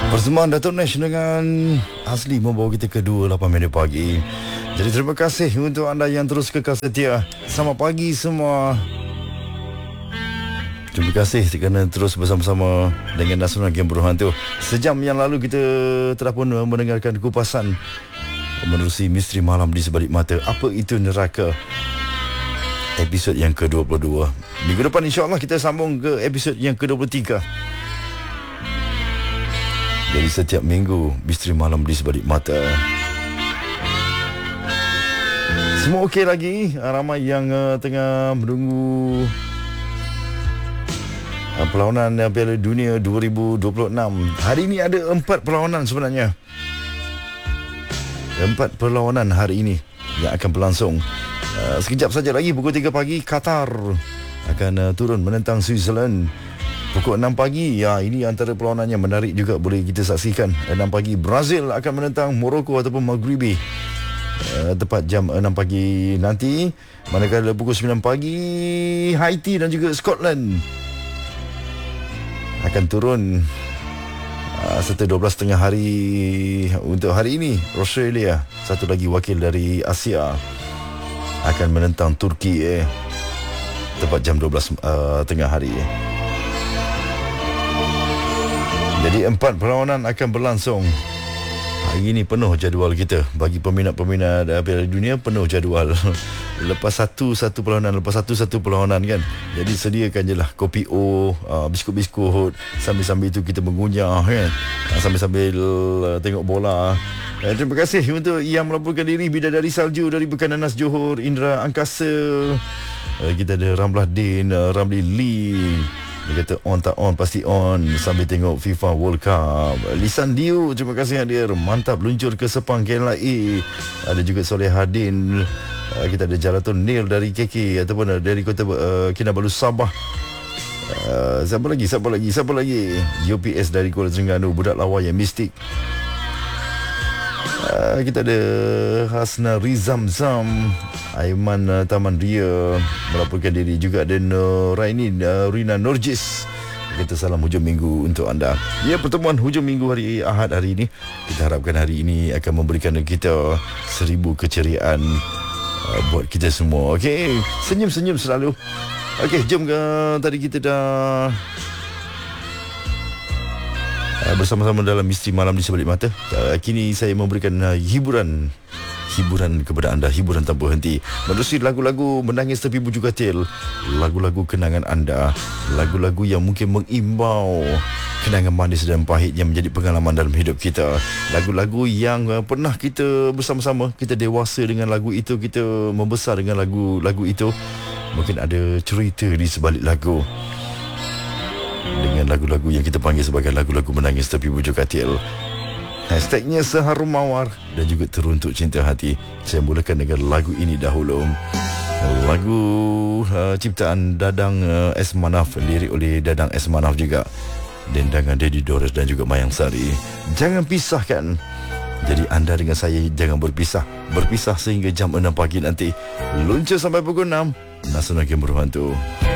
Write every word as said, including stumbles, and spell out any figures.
Persembahan Datuk Nash dengan Azli membawa kita ke dua puluh lapan minit pagi. Jadi terima kasih untuk anda yang terus kekal setia. Selamat pagi semua. Terima kasih kerana terus bersama-sama dengan Nasional Game Berhantu. Sejam yang lalu kita telah pun mendengarkan kupasan menerusi misteri malam di sebalik mata. Apa itu neraka? Episod yang ke dua puluh dua. Minggu depan insya-Allah kita sambung ke episod yang ke dua puluh tiga. Jadi setiap minggu misteri malam di sebalik mata. Semua okey lagi? Ramai yang uh, tengah menunggu uh, perlawanan uh, Piala Dunia dua ribu dua puluh enam. Hari ini ada empat perlawanan sebenarnya. Empat perlawanan hari ini yang akan berlangsung. Uh, sekejap saja lagi pukul tiga pagi Qatar akan uh, turun menentang Switzerland. Pukul enam pagi, ya ini antara perlawanan yang menarik juga boleh kita saksikan. enam pagi Brazil akan menentang Morocco ataupun Maghribi. Uh, tepat jam enam pagi nanti. Manakala pukul sembilan pagi Haiti dan juga Scotland akan turun. Uh, serta dua belas tiga puluh hari untuk hari ini Australia, satu lagi wakil dari Asia, akan menentang Turki eh. tepat jam dua belas uh, tengah hari. Jadi empat perlawanan akan berlangsung. Hari ini penuh jadual kita. Bagi peminat-peminat Piala Dunia, penuh jadual. Lepas satu satu perlawanan, lepas satu satu perlawanan kan. Jadi sediakan je lah kopi O, uh, biskut-biskut. Sambil-sambil itu kita mengunyah kan. Sambil-sambil uh, tengok bola. Uh, terima kasih untuk yang melaporkan diri. Bidadari Salju dari Bekananas Johor, Indra Angkasa. Uh, kita ada Ramlah Din, uh, Ramli Lee. Dia kata on tak on, pasti on sambil tengok FIFA World Cup. Lisan Diu, terima kasih hadir. Mantap luncur ke Sepang K L A. Ada juga Soleh Hadin. uh, Kita ada Jalatun Nil dari K K ataupun dari Kota uh, Kinabalu Sabah. uh, Siapa lagi, siapa lagi, siapa lagi U P S dari Kuala Terengganu, Budak Lawa yang mistik. Uh, kita ada Hasna Rizam Zam, Aiman uh, Taman Ria melaporkan diri. Juga ada Nuraini uh, Rina Nurjis. Kita salam hujung minggu untuk anda. Ya, pertemuan hujung minggu hari Ahad hari ini, kita harapkan hari ini akan memberikan kita seribu keceriaan uh, buat kita semua. Okey, senyum-senyum selalu. Okey, jom ke tadi kita dah bersama-sama dalam misteri malam di sebalik mata. Uh, kini saya memberikan uh, hiburan hiburan kepada anda, hiburan tanpa henti. Menerusi lagu-lagu menangis tepi bujuk katil, lagu-lagu kenangan anda, lagu-lagu yang mungkin mengimbau kenangan manis dan pahit yang menjadi pengalaman dalam hidup kita. Lagu-lagu yang uh, pernah kita bersama-sama, kita dewasa dengan lagu itu, kita membesar dengan lagu-lagu itu. Mungkin ada cerita di sebalik lagu, dengan lagu-lagu yang kita panggil sebagai lagu-lagu menangis tepi bujuk katil. Hashtagnya Seharum Mawar dan juga Teruntuk Cinta Hati. Saya mulakan dengan lagu ini dahulu. Lagu uh, ciptaan Dadang uh, S. Manaf, lirik oleh Dadang S. Manaf juga, dendangan Dedi Doris dan juga Mayang Sari. Jangan pisahkan. Jadi anda dengan saya jangan berpisah. Berpisah sehingga jam enam pagi nanti. Luncur sampai pukul enam. Nasional Game Berhantu.